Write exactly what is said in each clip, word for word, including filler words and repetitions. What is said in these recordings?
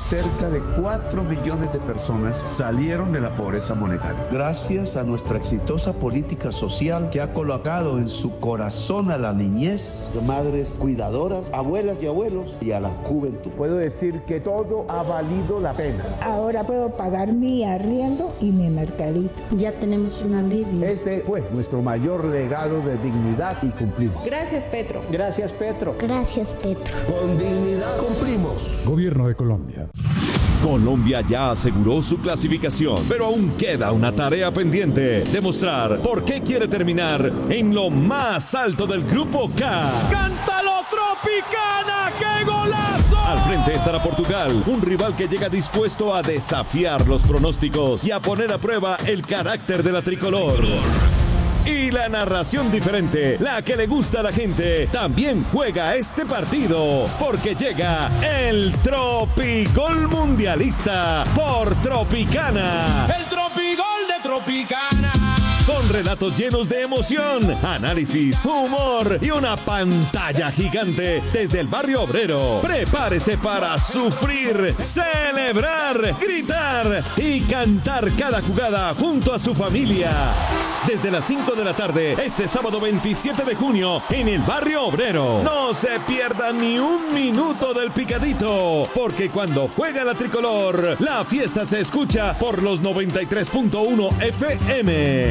cerca de cuatro millones de personas salieron de la pobreza monetaria. Gracias a nuestra exitosa política social que ha colocado en su corazón a la niñez, madres cuidadoras, abuelas y abuelos, y a la juventud. Puedo decir que todo ha valido la pena. Ahora puedo pagar mi arriendo y mi mercadito. Ya tenemos un alivio. Ese fue nuestro mayor legado de dignidad y cumplimos. Gracias, Petro. Gracias, Petro. Gracias, Petro. Con dignidad cumplimos. Gobierno de Colombia. Colombia ya aseguró su clasificación, pero aún queda una tarea pendiente: demostrar por qué quiere terminar en lo más alto del Grupo K. ¡Cántalo, Tropicana! ¡Qué golazo! Al frente estará Portugal, un rival que llega dispuesto a desafiar los pronósticos y a poner a prueba el carácter de la tricolor. Y la narración diferente, la que le gusta a la gente, también juega este partido, porque llega el Tropigol Mundialista por Tropicana. ¡El Tropigol de Tropicana! Con relatos llenos de emoción, análisis, humor y una pantalla gigante desde el barrio obrero. Prepárese para sufrir, celebrar, gritar y cantar cada jugada junto a su familia. Desde las cinco de la tarde, este sábado veintisiete de junio, en el barrio obrero. No se pierda ni un minuto del picadito, porque cuando juega la tricolor, la fiesta se escucha por los noventa y tres punto uno F M.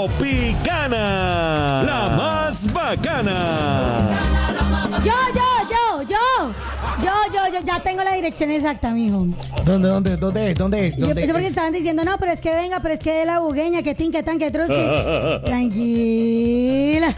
Tropicana, la más bacana. Yo, yo, yo, yo, yo, yo, yo, ya tengo la dirección exacta, mijo. ¿Dónde, dónde, dónde es? ¿Dónde es? Yo ¿Dónde pensé porque es? estaban diciendo, no, pero es que venga, pero es que de la bugueña, que tin, que tan, que trusqui. Tranquila,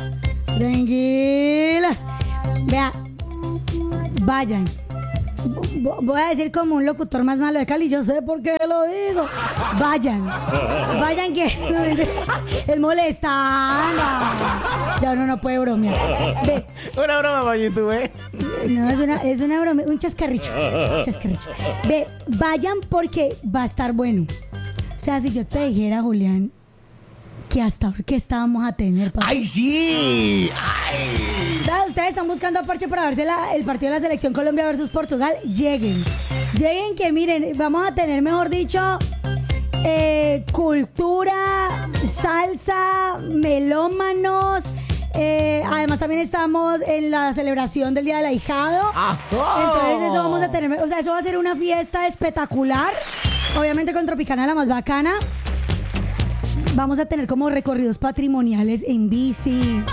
tranquilas. Vea, vayan. Voy a decir como un locutor más malo de Cali, yo sé por qué lo digo. Vayan, vayan que es molestando. Ya uno no puede bromear. Ve. Una broma para YouTube, ¿eh? No, es una, es una broma, un chascarrillo. Chascarrillo. Ve, vayan porque va a estar bueno. O sea, si yo te dijera, Julián, que hasta orquesta vamos a tener. Papi. ¡Ay, sí! ¡Ay! Ustedes están buscando parche para verse la, el partido de la selección Colombia versus Portugal. Lleguen. Lleguen que miren, vamos a tener, mejor dicho, eh, cultura, salsa, melómanos. Eh, además también estamos en la celebración del Día del Ahijado. Ah, oh. Entonces eso vamos a tener, o sea, eso va a ser una fiesta espectacular. Obviamente con Tropicana, la más bacana. Vamos a tener como recorridos patrimoniales en bici,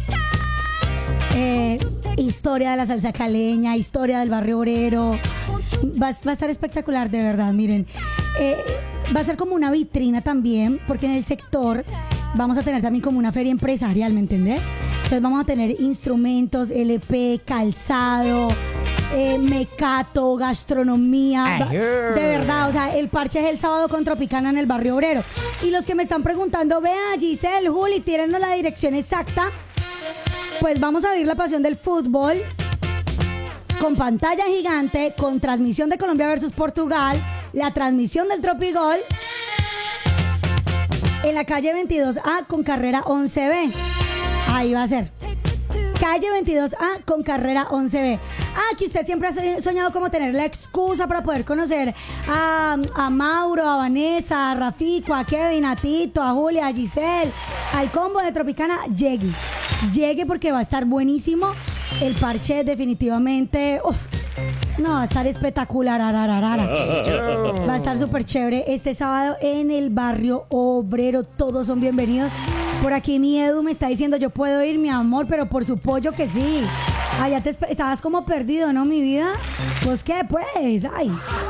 eh, historia de la salsa caleña, historia del barrio obrero. Va, va a estar espectacular, de verdad, miren. Eh, va a ser como una vitrina también, porque en el sector vamos a tener también como una feria empresarial, ¿me entendés? Entonces vamos a tener instrumentos, L P, calzado, eh, mecato, gastronomía. Va, de verdad, o sea, el parche es el sábado con Tropicana en el barrio obrero. Y los que me están preguntando, vea, Giselle, Juli, tírennos la dirección exacta. Pues vamos a vivir la pasión del fútbol con pantalla gigante, con transmisión de Colombia versus Portugal, la transmisión del Tropigol en la calle veintidós A con carrera once B. Ahí va a ser. Calle veintidós A con carrera once B. Ah, que usted siempre ha soñado como tener la excusa para poder conocer a, a Mauro, a Vanessa, a Rafico, a Kevin, a Tito, a Julia, a Giselle, al combo de Tropicana. Llegue, llegue porque va a estar buenísimo. El parche definitivamente, uf, no, va a estar espectacular. Arararara. Va a estar súper chévere este sábado en el barrio obrero. Todos son bienvenidos. Por aquí mi Edu me está diciendo, yo puedo ir, mi amor, pero por su pollo que sí. Ah, ya te estabas como perdido, ¿no, mi vida? Pues qué, pues, ay.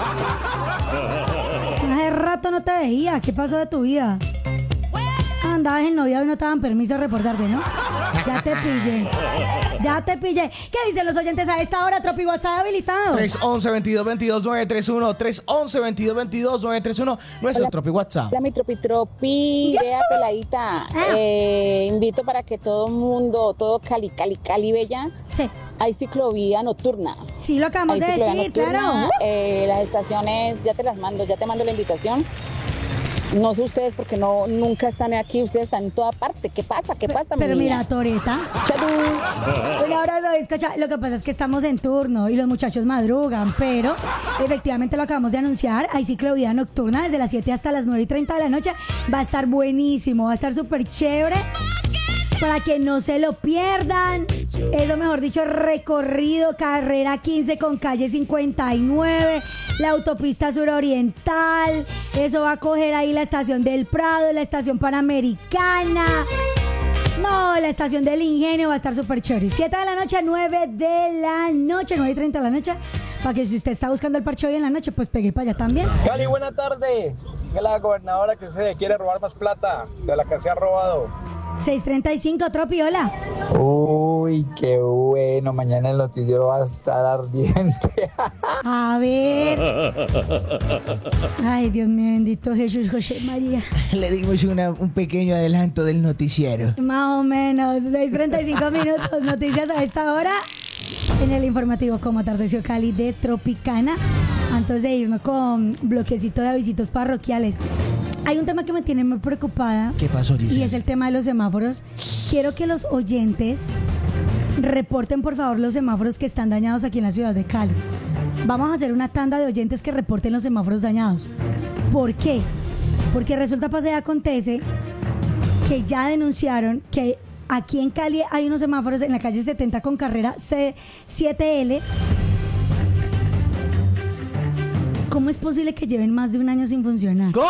Hace rato no te veía. ¿Qué pasó de tu vida? Andabas en el noviado y no te daban permiso de reportarte, ¿no? Ya te pillé. Ya te pillé. ¿Qué dicen los oyentes a esta hora? Tropi WhatsApp habilitado. tres once, veintidós veintidós, nueve treinta y uno. tres once, veintidós veintidós, nueve treinta y uno. Nuestro Tropi WhatsApp. Hola, mi Tropi Tropi. Vea, peladita. Ah. Eh, invito para que todo mundo, todo Cali, Cali, Cali, Bella. Sí. Hay ciclovía nocturna. Sí, lo acabamos de decir, nocturna. Claro. Eh, las estaciones, ya te las mando, ya te mando la invitación. No sé ustedes porque no nunca están aquí, ustedes están en toda parte. ¿Qué pasa? ¿Qué pasa, Pero mi mira, niña? Toreta. Un abrazo, bizcocha. Lo que pasa es que estamos en turno y los muchachos madrugan, pero efectivamente lo acabamos de anunciar. Hay ciclovía nocturna desde las siete hasta las nueve y treinta de la noche. Va a estar buenísimo, va a estar súper chévere. Para que no se lo pierdan. Eso, mejor dicho, recorrido carrera quince con calle cincuenta y nueve, la autopista suroriental. Eso va a coger ahí la estación del Prado, la estación Panamericana. No, la estación del Ingenio va a estar súper chévere. siete de la noche, nueve de la noche, nueve y treinta de la noche. Para que si usted está buscando el parche hoy en la noche, pues pegue para allá también. Cali, buena tarde. Que la gobernadora que se quiere robar más plata de la que se ha robado. seis treinta y cinco, Tropi, hola. Uy, qué bueno. Mañana el noticiero va a estar ardiente. A ver. Ay, Dios mío, bendito Jesús, José María. Le dimos una, un pequeño adelanto del noticiero. Más o menos, seis treinta y cinco minutos. Noticias a esta hora en el informativo Como Atardeció Cali de Tropicana. Antes de irnos con bloquecito de avisitos parroquiales, hay un tema que me tiene muy preocupada. ¿Qué pasó, Giselle? Y es el tema de los semáforos. Quiero que los oyentes reporten, por favor, los semáforos que están dañados aquí en la ciudad de Cali. Vamos a hacer una tanda de oyentes que reporten los semáforos dañados. ¿Por qué? Porque resulta, pasa y acontece que ya denunciaron que aquí en Cali hay unos semáforos en la calle setenta con carrera C siete L. ¿Cómo es posible que lleven más de un año sin funcionar? ¿Cómo?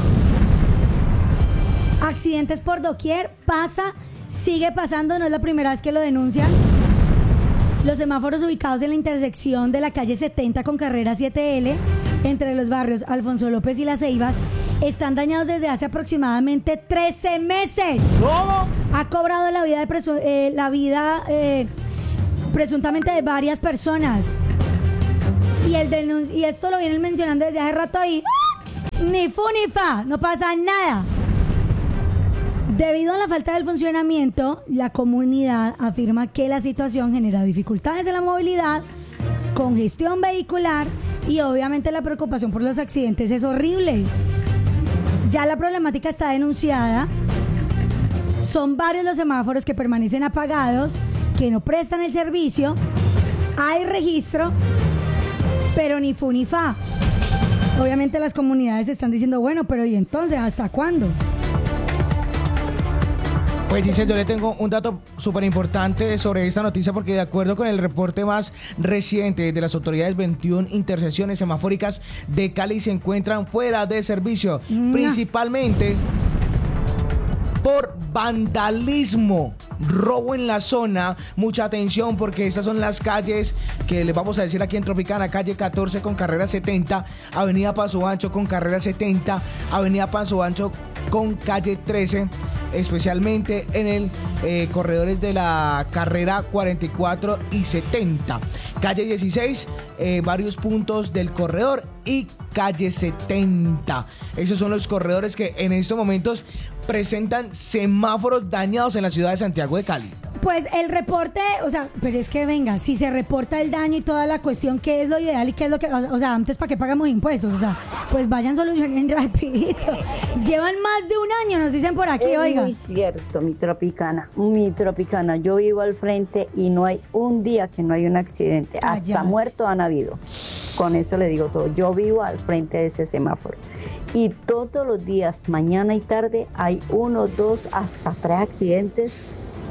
Accidentes por doquier, pasa, sigue pasando, no es la primera vez que lo denuncian. Los semáforos ubicados en la intersección de la calle setenta con carrera siete L, entre los barrios Alfonso López y Las Ceibas, están dañados desde hace aproximadamente trece meses. ¿Cómo? Ha cobrado la vida, de presu- eh, la vida eh, presuntamente de varias personas. Y, el denun- y esto lo vienen mencionando desde hace rato y ¡ah! Ni fu ni fa, no pasa nada. Debido a la falta del funcionamiento, la comunidad afirma que la situación genera dificultades en la movilidad, congestión vehicular y obviamente la preocupación por los accidentes es horrible. Ya la problemática está denunciada. Son varios los semáforos que permanecen apagados, que no prestan el servicio. Hay registro, pero ni fu ni fa. Obviamente las comunidades están diciendo, bueno, pero ¿y entonces hasta cuándo? Pues dice, yo le tengo un dato súper importante sobre esta noticia porque de acuerdo con el reporte más reciente de las autoridades, veintiuna intersecciones semafóricas de Cali se encuentran fuera de servicio, no. principalmente por vandalismo, robo en la zona. Mucha atención porque estas son las calles que les vamos a decir aquí en Tropicana: calle catorce con carrera setenta, avenida Paso Ancho con carrera setenta, avenida Paso Ancho con calle trece, especialmente en el eh, corredores de la carrera cuarenta y cuatro y setenta, calle dieciséis, eh, varios puntos del corredor y calle setenta. Esos son los corredores que en estos momentos presentan semáforos dañados en la ciudad de Santiago de Cali. Pues el reporte, o sea, pero es que venga, si se reporta el daño y toda la cuestión, ¿qué es lo ideal y qué es lo que, o sea, antes para qué pagamos impuestos? O sea, pues vayan solucionen rapidito. Llevan más de un año, nos dicen por aquí, es oiga. Muy cierto, mi Tropicana, mi Tropicana, yo vivo al frente y no hay un día que no hay un accidente, Cállate. hasta muertos han habido. Con eso le digo todo, yo vivo al frente de ese semáforo. Y todos los días, mañana y tarde, hay uno, dos, hasta tres accidentes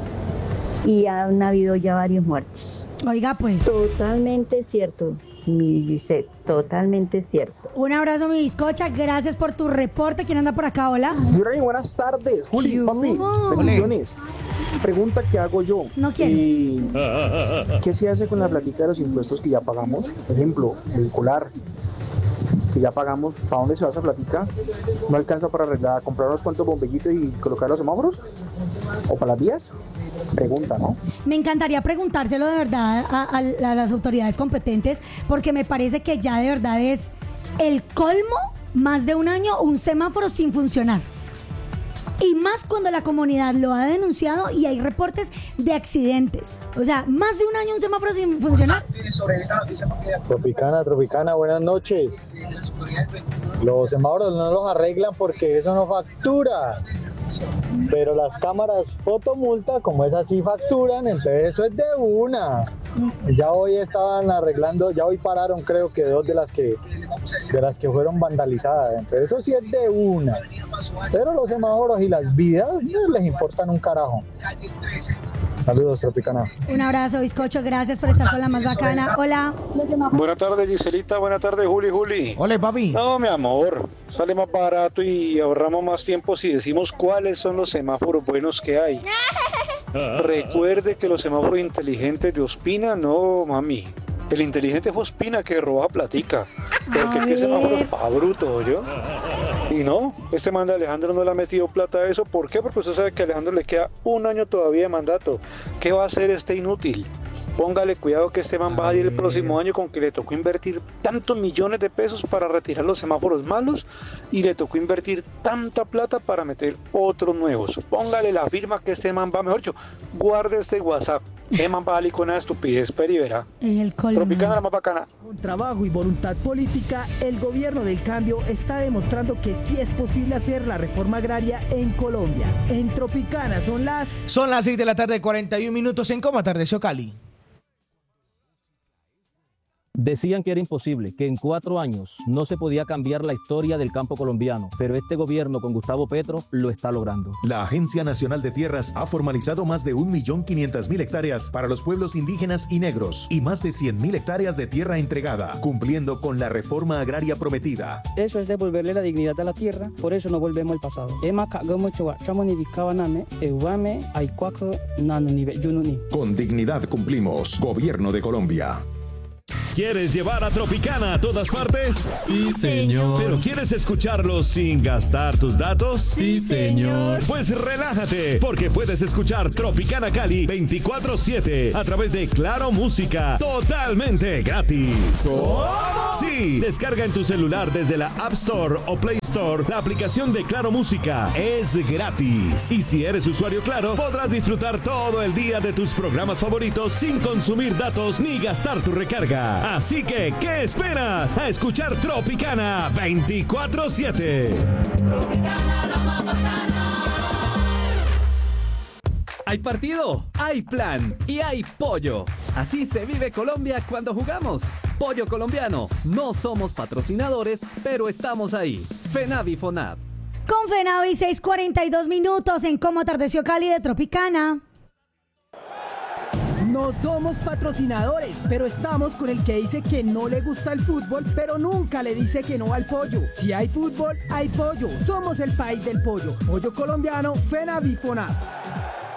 y han habido ya varios muertos. Oiga, pues. Totalmente cierto, mi Gisette, totalmente cierto. Un abrazo, mi bizcocha, gracias por tu reporte. ¿Quién anda por acá? Hola. Yurani, buenas tardes. Juli, ¿Qué papi, hubo? bendiciones. Pregunta que hago yo. No quiero. Eh, ¿Qué se hace con la plática de los impuestos que ya pagamos? Por ejemplo, vehicular, que ya pagamos. ¿Para dónde se va esa plática? ¿No alcanza para arreglar, comprar unos cuantos bombillitos y colocar los semáforos? ¿O para las vías? Pregunta, ¿no? Me encantaría preguntárselo de verdad a, a, a las autoridades competentes, porque me parece que ya de verdad es el colmo, más de un año, un semáforo sin funcionar. Y más cuando la comunidad lo ha denunciado y hay reportes de accidentes. O sea, más de un año un semáforo sin funcionar. Tropicana, Tropicana, buenas noches. Los semáforos no los arreglan porque eso no factura. Pero las cámaras fotomulta, como es así, facturan, entonces eso es de una. Ya hoy estaban arreglando, ya hoy pararon creo que dos de las que de las que fueron vandalizadas, entonces eso sí es de una. Pero los semáforos y las vidas no les importan un carajo. Saludos, Tropicana. Un abrazo, bizcocho, gracias por estar con la más bacana. Hola. Buenas tardes, Giselita, buenas tardes, Juli, Juli. Hola, papi. No, mi amor, sale más barato y ahorramos más tiempo si decimos cuáles son los semáforos buenos que hay. Recuerde que los semáforos inteligentes de Ospina, no, mami. El inteligente fue Ospina que roba platica. Porque aquí semáforo es pa' bruto, ¿yo? Y no, este man de Alejandro no le ha metido plata a eso. ¿Por qué? Porque usted sabe que a Alejandro le queda un año todavía de mandato. ¿Qué va a hacer este inútil? Póngale cuidado que este man va a salir el próximo año con que le tocó invertir tantos millones de pesos para retirar los semáforos malos y le tocó invertir tanta plata para meter otros nuevos. Póngale la firma que este man va, mejor dicho, guarde este WhatsApp. Este man va a salir con una estupidez, pero y verá. El colmo. Tropicana la más bacana. Con trabajo y voluntad política, el gobierno del cambio está demostrando que sí es posible hacer la reforma agraria en Colombia. En Tropicana son las... Son las seis de la tarde, cuarenta y un minutos. ¿En cómo atardeció Cali? Decían que era imposible, que en cuatro años no se podía cambiar la historia del campo colombiano, pero este gobierno con Gustavo Petro lo está logrando. La Agencia Nacional de Tierras ha formalizado más de un millón quinientas mil hectáreas para los pueblos indígenas y negros y más de cien mil hectáreas de tierra entregada, cumpliendo con la reforma agraria prometida. Eso es devolverle la dignidad a la tierra, por eso no volvemos al pasado. Con dignidad cumplimos. Gobierno de Colombia. ¿Quieres llevar a Tropicana a todas partes? Sí, señor. ¿Pero quieres escucharlo sin gastar tus datos? Sí, señor. Pues relájate, porque puedes escuchar Tropicana Cali veinticuatro siete a través de Claro Música, totalmente gratis. ¿Cómo? Sí, descarga en tu celular desde la App Store o Play Store la aplicación de Claro Música. Es gratis. Y si eres usuario Claro, podrás disfrutar todo el día de tus programas favoritos sin consumir datos ni gastar tu recarga. Así que, ¿qué esperas? A escuchar Tropicana veinticuatro siete. Tropicana, la más bacana. Hay partido, hay plan y hay pollo. Así se vive Colombia cuando jugamos. Pollo colombiano. No somos patrocinadores, pero estamos ahí. FENAVI FONAV. Con FENAVI, seis cuarenta y dos minutos en Cómo Atardeció Cali de Tropicana. No somos patrocinadores, pero estamos con el que dice que no le gusta el fútbol, pero nunca le dice que no al pollo. Si hay fútbol, hay pollo. Somos el país del pollo. Pollo colombiano, FENAVI FONAV.